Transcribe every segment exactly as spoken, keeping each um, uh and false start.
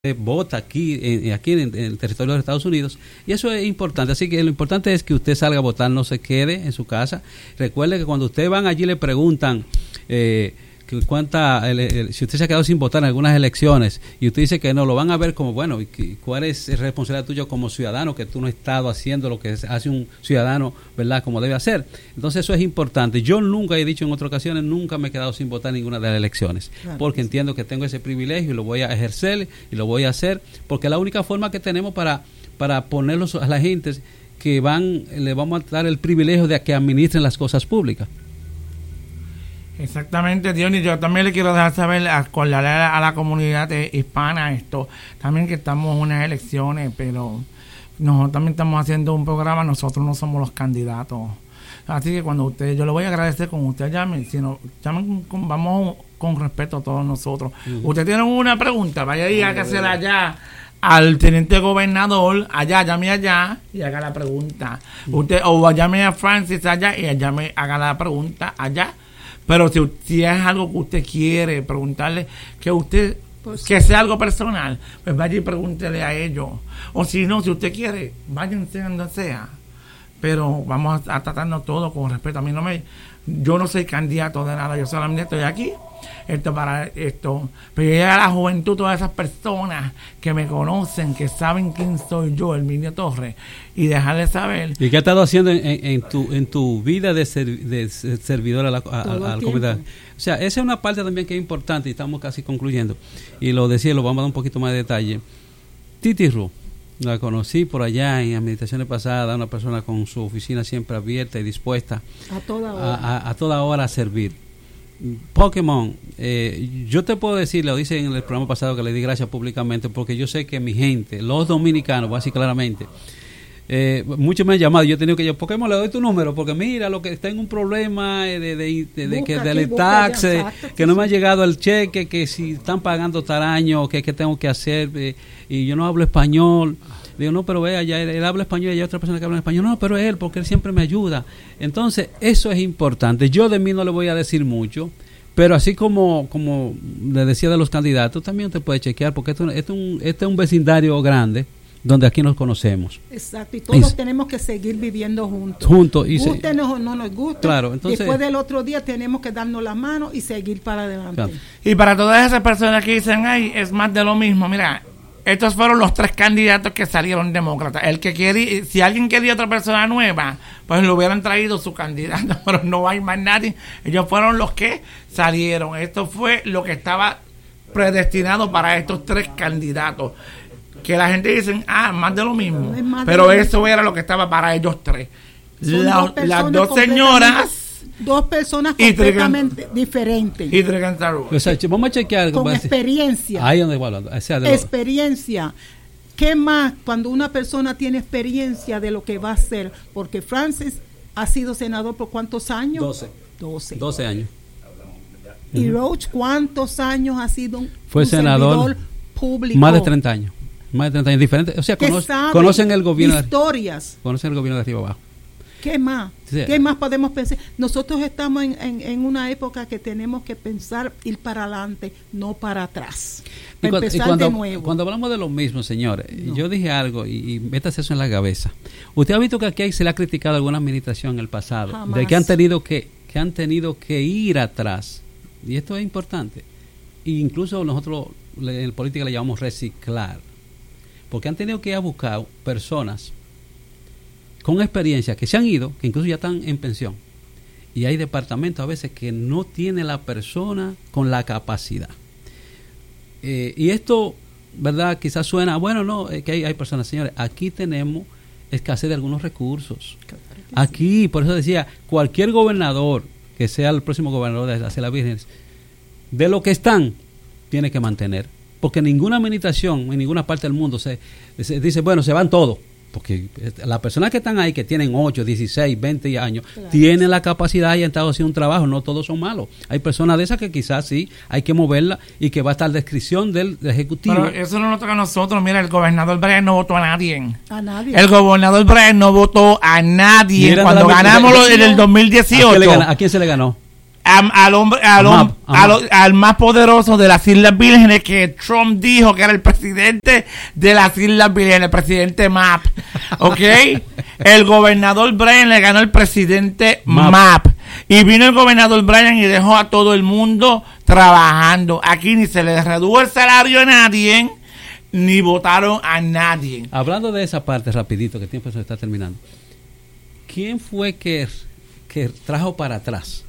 vota aquí, en, aquí en, en el territorio de los Estados Unidos, y eso es importante. Así que lo importante es que usted salga a votar, no se quede en su casa. Recuerde que cuando ustedes van allí le preguntan eh, que cuánta el, el, si usted se ha quedado sin votar en algunas elecciones y usted dice que no, lo van a ver como, bueno, ¿cuál es la responsabilidad tuya como ciudadano que tú no has estado haciendo lo que hace un ciudadano, verdad, como debe hacer? Entonces eso es importante. Yo nunca he dicho en otras ocasiones, nunca me he quedado sin votar en ninguna de las elecciones, claro, porque sí, entiendo que tengo ese privilegio y lo voy a ejercer y lo voy a hacer, porque es la única forma que tenemos para, para ponerlos a la gente que van, le vamos a dar el privilegio de que administren las cosas públicas. Exactamente, Dionis. Yo también le quiero dejar saber, acordarle a la, a la comunidad hispana esto, también que estamos en unas elecciones, pero nosotros también estamos haciendo un programa, nosotros no somos los candidatos. Así que cuando usted, yo le voy a agradecer cuando usted llame, si no, llamen con, vamos con respeto a todos nosotros. Uh-huh. Usted tiene una pregunta, vaya ahí, haga hacerla allá al teniente gobernador, allá, llame allá y haga la pregunta. Uh-huh. Usted, o llame a Francis allá y llame, haga la pregunta allá. Pero si, si es algo que usted quiere preguntarle, que usted, pues, que sea algo personal, pues vaya y pregúntele a ellos. O si no, si usted quiere, váyanse donde sea. Pero vamos a, a tratarnos todo con respeto. A mí no me, yo no soy candidato de nada, yo solamente estoy aquí, esto para esto. Pero llega a la juventud, todas esas personas que me conocen, que saben quién soy yo, Herminio Torres, y dejarles saber. ¿Y qué has estado haciendo en, en, en tu en tu vida de, ser, de servidor a la, a, a la comunidad? O sea, esa es una parte también que es importante y estamos casi concluyendo. Y lo decía, lo vamos a dar un poquito más de detalle. Titi Ru, la conocí por allá en administraciones pasadas, una persona con su oficina siempre abierta y dispuesta a toda hora a, a, a, toda hora a servir. Pokémon, eh, yo te puedo decir, lo dice en el programa pasado que le di gracias públicamente, porque yo sé que mi gente, los dominicanos, voy a decir claramente, eh, muchos me han llamado, yo he tenido que yo, Pokémon, le doy tu número, porque mira, lo que tengo un problema de, de, de, de, de que del tax, que no me ha llegado el cheque, que si están pagando tal año, que, que tengo que hacer, eh, y yo no hablo español. Digo, no, pero vea, ya él, él habla español y hay otra persona que habla español. No, pero él, porque él siempre me ayuda. Entonces, eso es importante. Yo de mí no le voy a decir mucho, pero así como como le decía de los candidatos, también usted puede chequear, porque esto, esto, es un, este es un vecindario grande donde aquí nos conocemos. Exacto, y todos y, tenemos que seguir viviendo juntos. Juntos. Y Gustenos o no nos guste. Claro, entonces, después del otro día tenemos que darnos la mano y seguir para adelante. Claro. Y para todas esas personas que dicen, ay, es más de lo mismo, mira, estos fueron los tres candidatos que salieron demócratas. El que quería, si alguien quería otra persona nueva, pues le hubieran traído su candidato, pero no hay más nadie. Ellos fueron los que salieron. Esto fue lo que estaba predestinado para estos tres candidatos. Que la gente dice, ah, más de lo mismo. No pero eso mismo. Era lo que estaba para ellos tres. La, dos las dos señoras. Dos personas completamente y diferentes. Y o sea, vamos a chequear. Con experiencia. Ahí donde igual, o sea, de experiencia. ¿Qué más cuando una persona tiene experiencia de lo que va a hacer? Porque Francis ha sido senador por ¿cuántos años? Doce. Doce. Doce años. Y Roach, ¿cuántos años ha sido un, Fue un senador servidor público? Más de treinta años. Más de treinta años. Diferentes. O sea, conoce, conocen el gobierno. Historias. De, conocen el gobierno de arriba abajo. ¿Qué más? Sí. ¿Qué más podemos pensar? Nosotros estamos en, en, en una época que tenemos que pensar ir para adelante, no para atrás. Y, cu- y cuando, de nuevo. Cuando hablamos de lo mismo, señores, no. yo dije algo y, y métase eso en la cabeza. Usted ha visto que aquí se le ha criticado a alguna administración en el pasado, Jamás. de que han tenido que, que han tenido que ir atrás. Y esto es importante. E incluso nosotros en política le llamamos reciclar. Porque han tenido que ir a buscar personas con experiencia, que se han ido, que incluso ya están en pensión. Y hay departamentos a veces que no tiene la persona con la capacidad. Eh, y esto, ¿verdad? Quizás suena, bueno, no, es que hay, hay personas, señores, aquí tenemos escasez de algunos recursos. Aquí, por eso decía, cualquier gobernador, que sea el próximo gobernador de las Islas Vírgenes, de lo que están, tiene que mantener. Porque ninguna administración en ninguna parte del mundo se, se dice, bueno, se van todos. Porque las personas que están ahí, que tienen ocho, dieciséis, veinte años, claro. tienen la capacidad y han estado haciendo un trabajo. No todos son malos. Hay personas de esas que quizás sí hay que moverla y que va a estar a descripción del, del Ejecutivo. Pero eso no nos toca a nosotros. Mira, el gobernador Bryan no votó a nadie. A nadie. El gobernador Bryan no votó a nadie. Cuando ganamos lo, en el dos mil dieciocho. ¿A quién, gana, ¿A quién se le ganó? al, al hombre, al, hombre al, al más poderoso de las Islas Vírgenes, que Trump dijo que era el presidente de las Islas Vírgenes, el presidente Map, ¿ok? El gobernador Brian le ganó al presidente Map. Map. Y vino el gobernador Brian y dejó a todo el mundo trabajando. Aquí ni se le redujo el salario a nadie, ni votaron a nadie. Hablando de esa parte, rapidito, que el tiempo se está terminando. ¿Quién fue que, que trajo para atrás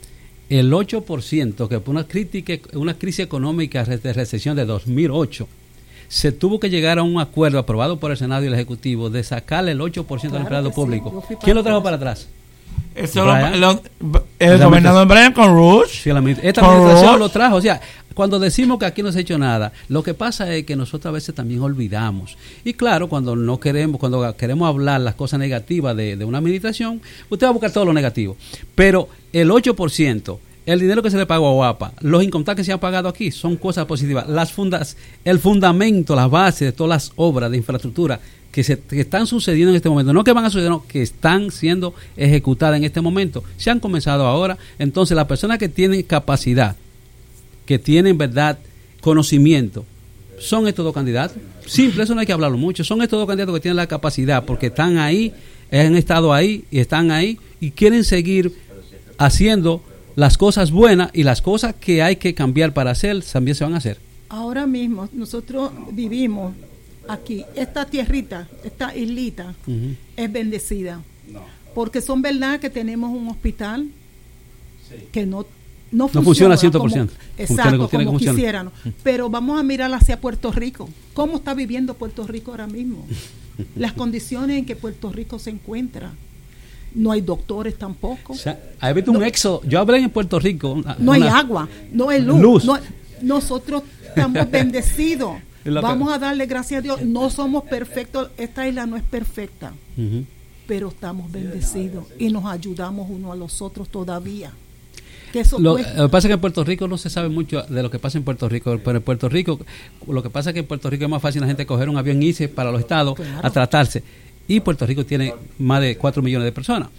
el ocho por ciento que por una, crítica, una crisis económica de recesión de dos mil ocho se tuvo que llegar a un acuerdo aprobado por el Senado y el Ejecutivo de sacarle el ocho por ciento claro al empleado público? Sí, ¿quién lo trajo para atrás? Eso lo, lo, el gobernador Brian con Rush. Sí, la, esta con administración Rush. Lo trajo. O sea, cuando decimos que aquí no se ha hecho nada, lo que pasa es que nosotros a veces también olvidamos. Y claro, cuando no queremos, cuando queremos hablar las cosas negativas de, de una administración, usted va a buscar todo lo negativo. Pero el ocho por ciento, el dinero que se le pagó a OAPA, los income que se han pagado aquí, son cosas positivas. Las fundas, el fundamento, las bases de todas las obras de infraestructura que, se, que están sucediendo en este momento, no que van a suceder, no, que están siendo ejecutadas en este momento, se han comenzado ahora. Entonces, las personas que tienen capacidad, que tienen, verdad, conocimiento, son estos dos candidatos. Simple, eso no hay que hablarlo mucho. Son estos dos candidatos que tienen la capacidad, porque están ahí, han estado ahí y están ahí y quieren seguir haciendo las cosas buenas, y las cosas que hay que cambiar para hacer también se van a hacer. Ahora mismo nosotros vivimos aquí, esta tierrita, esta islita, uh-huh, es bendecida, no, porque son verdad que tenemos un hospital sí, que no no funciona, no funciona cien por ciento como, exacto, funciona, como quisieran, pero vamos a mirar hacia Puerto Rico. ¿Cómo está viviendo Puerto Rico ahora mismo? Las condiciones en que Puerto Rico se encuentra. No hay doctores tampoco. O sea, hay visto no, un éxodo. Yo hablé en Puerto Rico. Una, no hay agua, no hay luz. luz. No, nosotros estamos bendecidos. Vamos a darle gracias a Dios. No somos perfectos. Esta isla no es perfecta. Uh-huh. Pero estamos bendecidos y nos ayudamos unos a los otros todavía. Que eso lo, lo que pasa es que en Puerto Rico no se sabe mucho de lo que pasa en Puerto Rico, pero en Puerto Rico, lo que pasa es que en Puerto Rico es más fácil la gente coger un avión y irse para los estados, claro, a tratarse. Y Puerto Rico tiene más de cuatro millones de personas.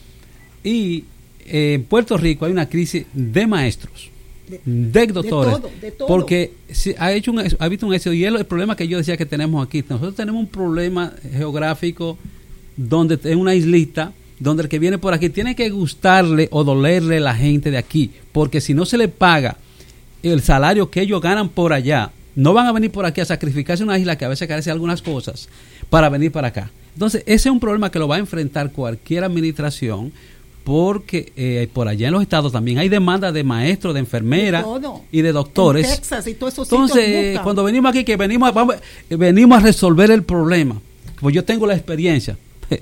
Y eh, en Puerto Rico hay una crisis de maestros, de, de doctores, de todo, de todo. Porque si ha hecho un, ha visto un éxito, y es el problema que yo decía que tenemos aquí. Nosotros tenemos un problema geográfico donde es una islita, donde el que viene por aquí tiene que gustarle o dolerle la gente de aquí, porque si no se le paga el salario que ellos ganan por allá, no van a venir por aquí a sacrificarse una isla que a veces carece de algunas cosas para venir para acá. Entonces, ese es un problema que lo va a enfrentar cualquier administración, porque eh, por allá en los estados también hay demanda de maestros, de enfermeras de y de doctores. En Texas y todos esos Entonces, cuando venimos aquí, que venimos, vamos, venimos a resolver el problema, pues yo tengo la experiencia.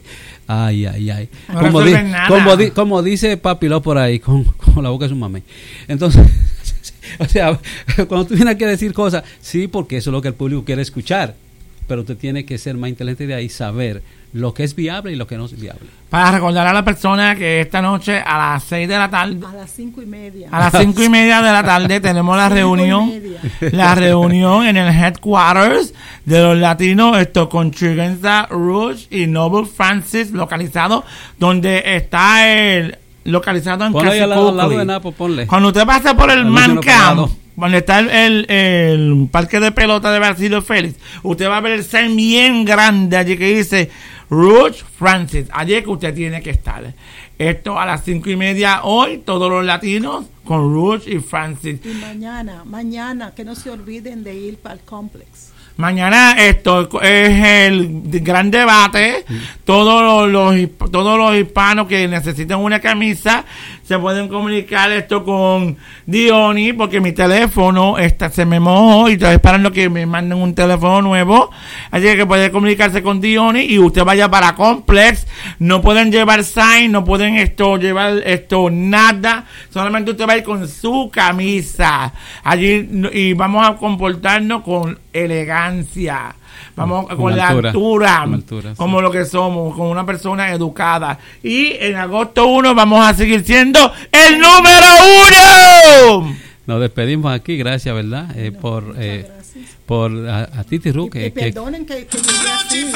Ay, ay, ay. No como, di, como, di, como dice Papi Ló por ahí, con, con la boca de su mamá. Entonces, o sea, cuando tú vienes aquí a decir cosas, sí, porque eso es lo que el público quiere escuchar, pero usted tiene que ser más inteligente de ahí, saber lo que es viable y lo que no es viable. Para recordar a la persona que esta noche a las seis de la tarde, a las cinco y media, a las cinco y media de la tarde tenemos la reunión, la reunión en el headquarters de los latinos, esto con Chigenza Rush y Noble Francis, localizado donde está el localizado en Casi al lado, al lado de Napo, ponle. Cuando usted pasa por el Mancam, donde está el, el, el parque de pelota de Basilio Félix, usted va a ver el sign bien grande allí que dice Rush Francis. Allí es que usted tiene que estar. Esto a las cinco y media hoy, todos los latinos con Rush y Francis. Y mañana, mañana, que no se olviden de ir para el complex. Mañana esto es el gran debate. Sí. Todos los, los todos los hispanos que necesitan una camisa se pueden comunicar esto con Diony, porque mi teléfono está, se me mojó y estoy esperando que me manden un teléfono nuevo. Así que puede comunicarse con Diony y usted vaya para Complex. No pueden llevar sign, no pueden esto llevar esto nada. Solamente usted va a ir con su camisa allí y vamos a comportarnos con elegancia. Vamos con, con la altura, altura, con altura como sí, lo que somos, como una persona educada. Y en agosto uno vamos a seguir siendo el número uno. Nos despedimos aquí, gracias, ¿verdad? Eh, por eh, por a, a Titi Ru. Que, que, perdonen que, que llegué así.